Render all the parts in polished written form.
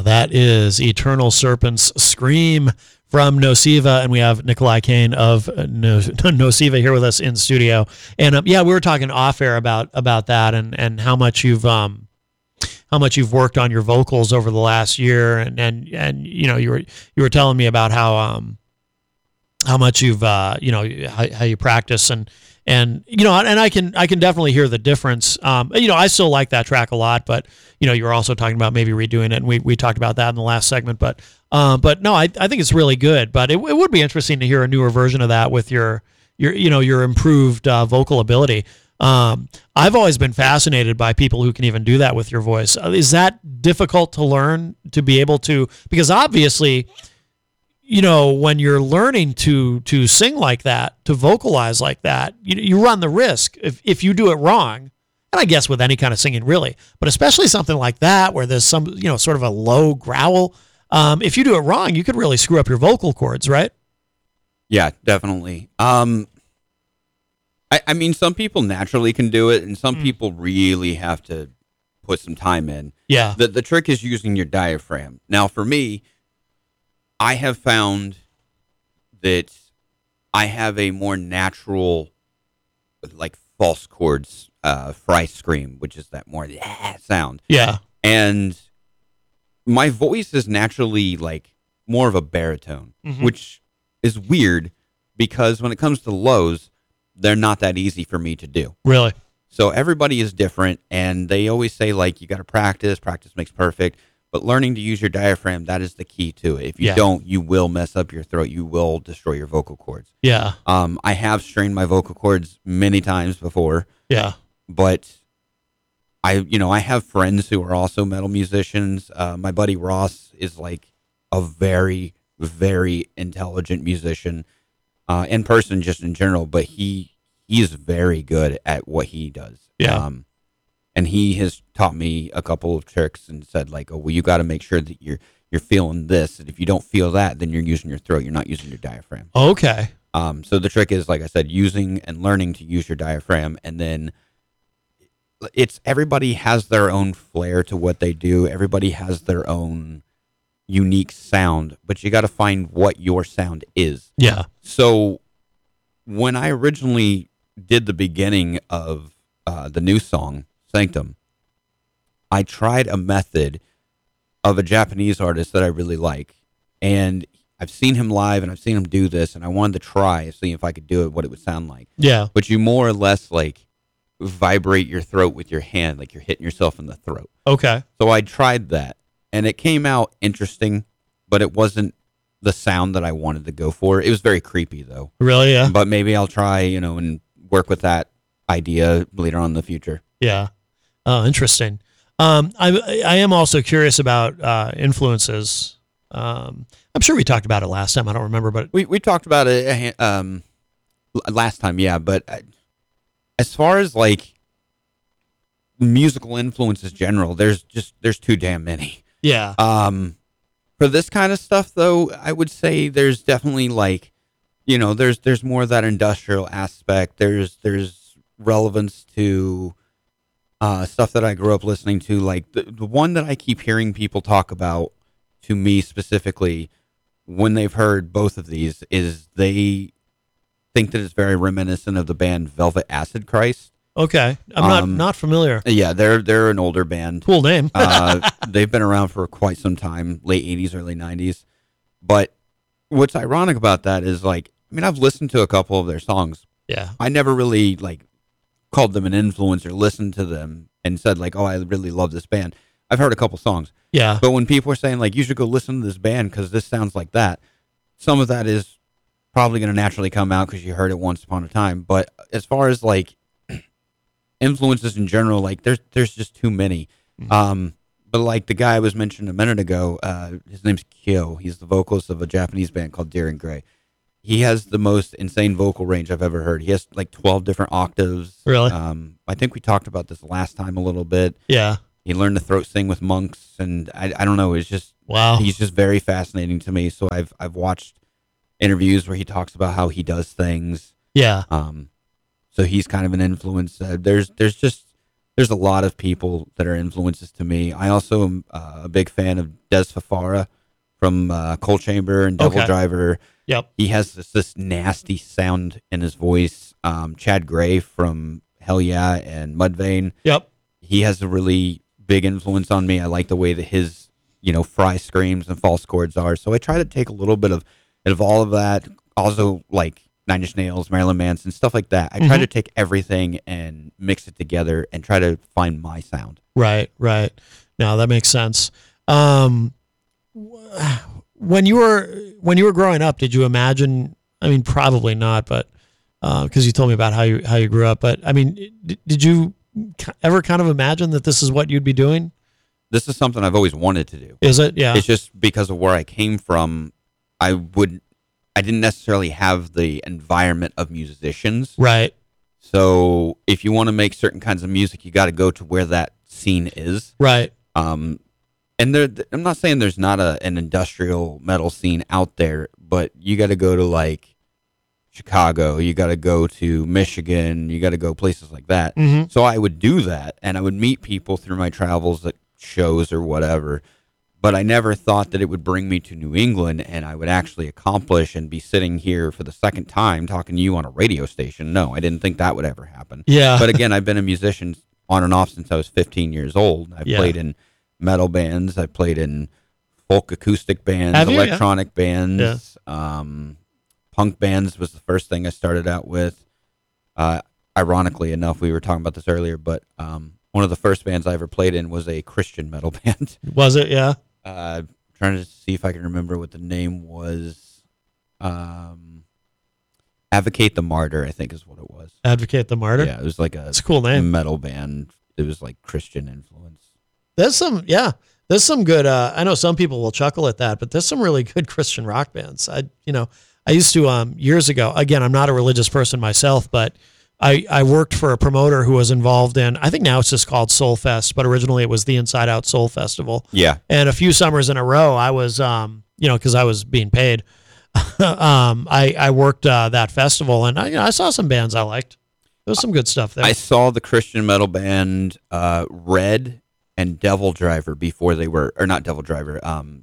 that is Eternal Serpent's Scream from Nociva, and we have Nikolai Kane of Nociva here with us in studio. And we were talking off air about that and how much you've worked on your vocals over the last year, and you were telling me about how much you've how you practice and I can definitely hear the difference. I still like that track a lot, but you were also talking about maybe redoing it, and we talked about that in the last segment. But no, I think it's really good. But it would be interesting to hear a newer version of that with your improved vocal ability. I've always been fascinated by people who can even do that with your voice. Is that difficult to learn, to be able to? Because obviously, when you're learning to sing like that, to vocalize like that, you run the risk if you do it wrong. And I guess with any kind of singing, really, but especially something like that where there's some, sort of a low growl. If you do it wrong, you could really screw up your vocal cords, right? Yeah, definitely. I mean, some people naturally can do it, and some people really have to put some time in. Yeah. The trick is using your diaphragm. Now, for me, I have found that I have a more natural, like, false chords fry scream, which is that more sound. Yeah. And my voice is naturally, like, more of a baritone, which is weird because when it comes to lows, they're not that easy for me to do. Really? So everybody is different, and they always say, like, you got to practice. Practice makes perfect. But learning to use your diaphragm, that is the key to it. If you don't, you will mess up your throat. You will destroy your vocal cords. Yeah. I have strained my vocal cords many times before. Yeah. But I have friends who are also metal musicians. My buddy Ross is like a very, very intelligent musician in person, just in general. But he is very good at what he does. Yeah. And he has taught me a couple of tricks and said, like, oh, well, you got to make sure that you're feeling this. And if you don't feel that, then you're using your throat. You're not using your diaphragm. Okay. So the trick is, like I said, using and learning to use your diaphragm. And then everybody has their own flair to what they do. Everybody has their own unique sound, but you got to find what your sound is. Yeah. So when I originally did the beginning of the new song, Sanctum, I tried a method of a Japanese artist that I really like, and I've seen him live and I've seen him do this, and I wanted to try see if I could do it, what it would sound like. Yeah. But you more or less like vibrate your throat with your hand, like you're hitting yourself in the throat. Okay. So I tried that, and it came out interesting, but it wasn't the sound that I wanted to go for. It was very creepy though. Really? Yeah. But maybe I'll try, and work with that idea later on in the future. Yeah. Oh, interesting. I am also curious about influences. I'm sure we talked about it last time. I don't remember, but we talked about it last time, yeah. But as far as like musical influences general, there's too damn many. Yeah. For this kind of stuff, though, I would say there's definitely like, there's more of that industrial aspect. There's relevance to stuff that I grew up listening to. Like the one that I keep hearing people talk about to me specifically when they've heard both of these is they think that it's very reminiscent of the band Velvet Acid Christ. Okay. I'm not familiar. Yeah, they're an older band. Cool name. They've been around for quite some time, late 80s, early 90s. But what's ironic about that is, like, I've listened to a couple of their songs. Yeah. I never really, like, called them an influence or listened to them and said, like, oh, I really love this band. I've heard a couple songs. Yeah. But when people are saying, like, you should go listen to this band because this sounds like that, some of that is probably going to naturally come out because you heard it once upon a time. But as far as, like, influences in general, like, there's just too many. Mm-hmm. But like the guy I was mentioning a minute ago, his name's Kyo. He's the vocalist of a Japanese band called Deer and Gray. He has the most insane vocal range I've ever heard. He has like 12 different octaves. Really? I think we talked about this last time a little bit. Yeah. He learned to throat sing with monks, and I don't know. It's just wow. He's just very fascinating to me. So I've watched interviews where he talks about how he does things. Yeah. So he's kind of an influence. There's just there's a lot of people that are influences to me. I also am a big fan of Des Fafara from Coal Chamber and Devil Okay. Driver. Yep. He has this nasty sound in his voice. Chad Gray from Hell Yeah and Mudvayne. Yep. He has a really big influence on me. I like the way that his, fry screams and false chords are. So I try to take a little bit of all of that. Also, like Nine Inch Nails, Marilyn Manson, stuff like that. I try to take everything and mix it together and try to find my sound. Right. No, that makes sense. When you were growing up, did you imagine? I mean, probably not, but because you told me about how you grew up. But I mean, did you ever kind of imagine that this is what you'd be doing? This is something I've always wanted to do. Is it? Yeah. It's just because of where I came from. I didn't necessarily have the environment of musicians. Right. So if you want to make certain kinds of music, you got to go to where that scene is. Right. And I'm not saying there's not an industrial metal scene out there, but you got to go to like Chicago, you got to go to Michigan, you got to go places like that. Mm-hmm. So I would do that, and I would meet people through my travels at shows or whatever. But I never thought that it would bring me to New England and I would actually accomplish and be sitting here for the second time talking to you on a radio station. No, I didn't think that would ever happen. Yeah. But again, I've been a musician on and off since I was 15 years old. I've played in metal bands. I played in folk acoustic bands, electronic bands, punk bands was the first thing I started out with. Ironically enough, we were talking about this earlier, but one of the first bands I ever played in was a Christian metal band. Was it? Yeah. Trying to see if I can remember what the name was. Advocate the Martyr, I think is what it was. Advocate the Martyr? Yeah, it was like it's a cool name. Metal band. It was like Christian influence. There's some good, I know some people will chuckle at that, but there's some really good Christian rock bands. I used to, years ago, again, I'm not a religious person myself, but I worked for a promoter who was involved in, I think now it's just called Soul Fest, but originally it was the Inside Out Soul Festival. Yeah. And a few summers in a row, I was, because I was being paid, I worked that festival, and I saw some bands I liked. There was some good stuff there. I saw the Christian metal band Red and Devil Driver before they were, or not Devil Driver,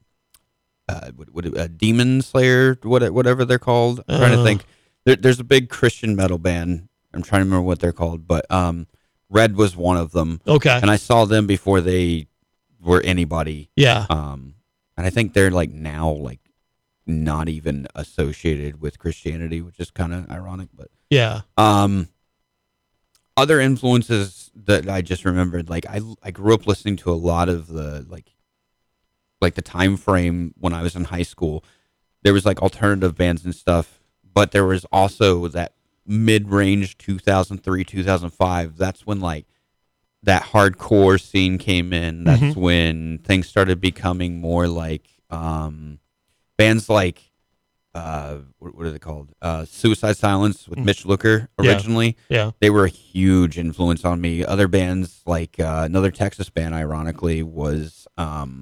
Demon Slayer, whatever they're called. I'm trying to think. There's a big Christian metal band. I'm trying to remember what they're called, but Red was one of them. Okay. And I saw them before they were anybody. Yeah. And I think they're like now like not even associated with Christianity, which is kind of ironic, but yeah. Other influences that I just remembered, like I grew up listening to a lot of the like the time frame when I was in high school. There was like alternative bands and stuff, but there was also that mid-range 2003, 2005. That's when like that hardcore scene came in. That's when things started becoming more like bands like what are they called? Suicide Silence with Mitch Looker originally. Yeah. They were a huge influence on me. Other bands like another Texas band, ironically, was oh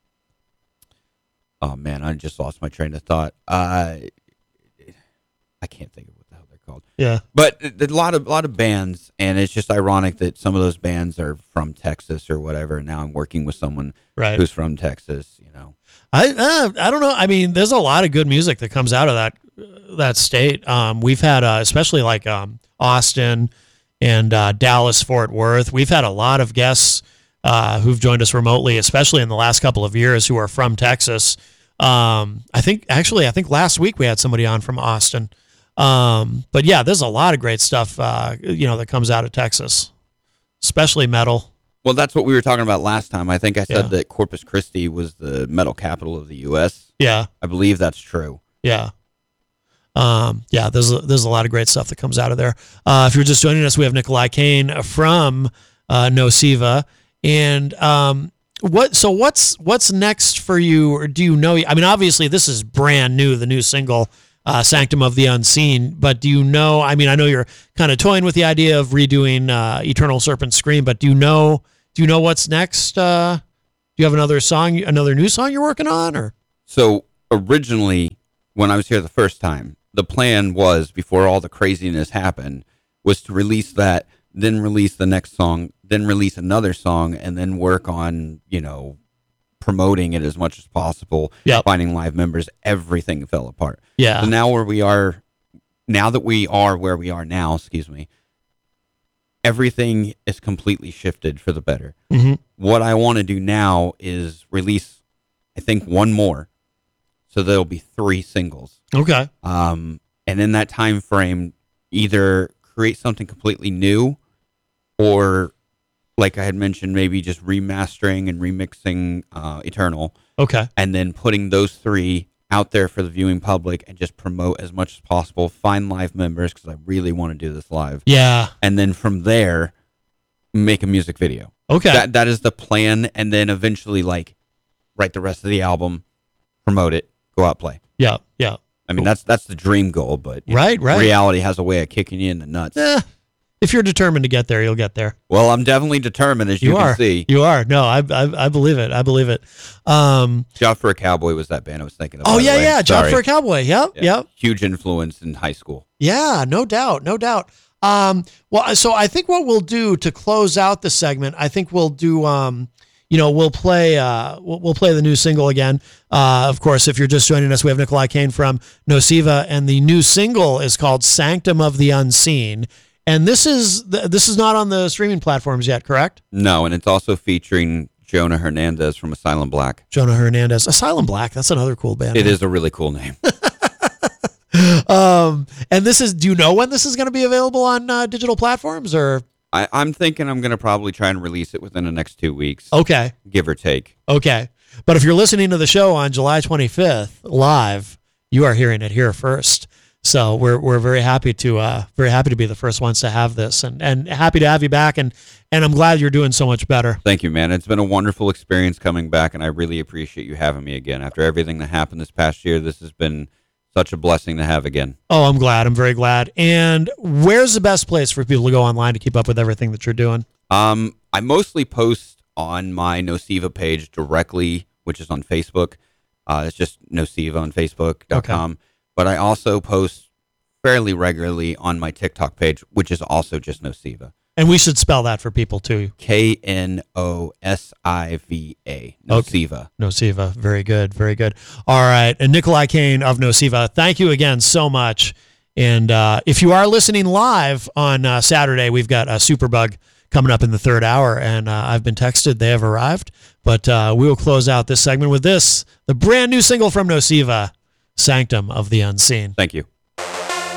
man, I just lost my train of thought. I can't think of what the hell they're called. Yeah. But a lot of bands, and it's just ironic that some of those bands are from Texas or whatever. And now I'm working with someone who's from Texas, I don't know. I mean, there's a lot of good music that comes out of that state. We've had especially like Austin and Dallas, Fort Worth. We've had a lot of guests who've joined us remotely, especially in the last couple of years, who are from Texas. I think last week we had somebody on from Austin. But yeah, there's a lot of great stuff that comes out of Texas, especially metal. Well, that's what we were talking about last time. I think I said that Corpus Christi was the metal capital of the U.S. Yeah. I believe that's true. Yeah. There's a lot of great stuff that comes out of there. If you're just joining us, we have Nikolai Kane from Nociva. And what's next for you? Or do you know? I mean, obviously, this is brand new, the new single, Sanctum of the Unseen. But do you know? I mean, I know you're kind of toying with the idea of redoing Eternal Serpent Scream. But do you know what's next? Do you have another new song you're working on? Or so originally, when I was here the first time, the plan was, before all the craziness happened, was to release that then release the next song, then release another song, and then work on, promoting it as much as possible, Yep. finding live members. Everything fell apart. Yeah. So now that we are where we are now, excuse me, everything is completely shifted for the better. Mhm. What I want to do now is release, I think, one more. So there'll be 3 singles. Okay. And in that time frame, either create something completely new, or, like I had mentioned, maybe just remastering and remixing Eternal, Okay. and then putting those 3 out there for the viewing public and just promote as much as possible. Find live members, because I really want to do this live. Yeah. And then from there, make a music video. Okay. That is the plan. And then eventually, like, write the rest of the album, promote it, go out, play. Yeah. Yeah. I mean, that's the dream goal, but Right. reality has a way of kicking you in the nuts. If you're determined to get there, you'll get there. Well, I'm definitely determined, as you are. can see. You are. No, I believe it. I believe it. Job for a Cowboy was that band I was thinking of. Oh by the yeah, way. yeah. Job Sorry. for a Cowboy. Yep. Yeah. Yep. Huge influence in high school. Yeah. No doubt. No doubt. Well, so I think what we'll do to close out the segment, I think we'll do, we'll play the new single again. Of course, if you're just joining us, we have Nikolai Kane from Nociva, and the new single is called Sanctum of the Unseen. And this is not on the streaming platforms yet, correct? No, and it's also featuring Jonah Hernandez from Asylum Black. Jonah Hernandez, Asylum Black. That's another cool band. It is a really cool name. And this is, do you know when this is going to be available on digital platforms, or? I'm thinking I'm going to probably try and release it within the next 2 weeks, Okay. give or take. Okay. But if you're listening to the show on July 25th live, you are hearing it here first. So we're very happy to be the first ones to have this, and happy to have you back, and I'm glad you're doing so much better. Thank you, man. It's been a wonderful experience coming back, and I really appreciate you having me again. After everything that happened this past year, this has been such a blessing to have again. Oh, I'm glad. I'm very glad. And where's the best place for people to go online to keep up with everything that you're doing? I mostly post on my Nociva page directly, which is on Facebook. It's just Nociva on Facebook.com. Okay. But I also post fairly regularly on my TikTok page, which is also just Nociva. And we should spell that for people too. Knosiva. Nociva. Nociva. Very good. Very good. All right. And Nikolai Kane of Nociva, thank you again so much. And if you are listening live on Saturday, we've got a Superbug coming up in the 3rd hour, and I've been texted they have arrived. But we will close out this segment with this, the brand new single from Nociva, Sanctum of the Unseen. Thank you.